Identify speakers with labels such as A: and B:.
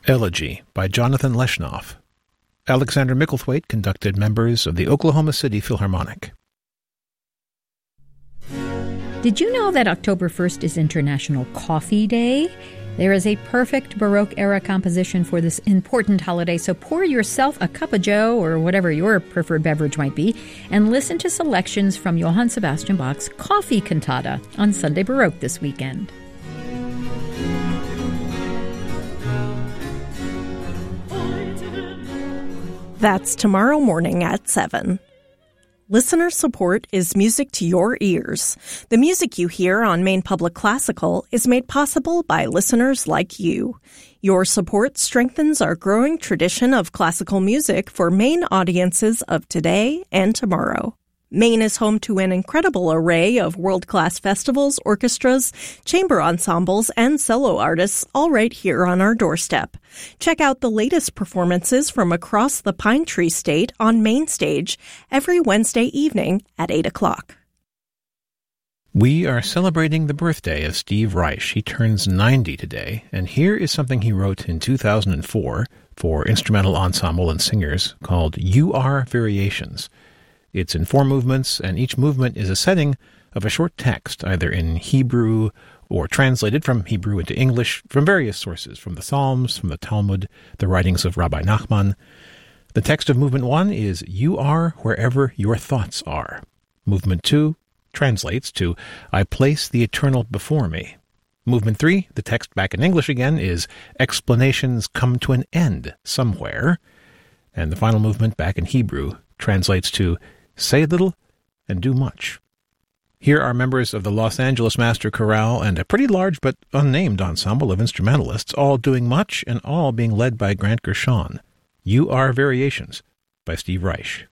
A: Elegy by Jonathan Leshnoff. Alexander Micklethwaite conducted members of the Oklahoma City Philharmonic.
B: Did you know that October 1st is International Coffee Day? There is a perfect Baroque-era composition for this important holiday, so pour yourself a cup of joe, or whatever your preferred beverage might be, and listen to selections from Johann Sebastian Bach's Coffee Cantata on Sunday Baroque this weekend.
C: That's tomorrow morning at 7. Listener support is music to your ears. The music you hear on Maine Public Classical is made possible by listeners like you. Your support strengthens our growing tradition of classical music for Maine audiences of today and tomorrow. Maine is home to an incredible array of world-class festivals, orchestras, chamber ensembles, and solo artists, all right here on our doorstep. Check out the latest performances from across the Pine Tree State on Main Stage every Wednesday evening at 8 o'clock.
A: We are celebrating the birthday of Steve Reich. He turns 90 today, and here is something he wrote in 2004 for instrumental ensemble and singers called You Are Variations. It's in 4 movements, and each movement is a setting of a short text, either in Hebrew or translated from Hebrew into English from various sources, from the Psalms, from the Talmud, the writings of Rabbi Nachman. The text of Movement 1 is, You are wherever your thoughts are. Movement 2 translates to, I place the eternal before me. Movement 3, the text back in English again, is, Explanations come to an end somewhere. And the final movement back in Hebrew translates to, Say little and do much. Here are members of the Los Angeles Master Chorale and a pretty large but unnamed ensemble of instrumentalists, all doing much and all being led by Grant Gershon. You Are Variations by Steve Reich.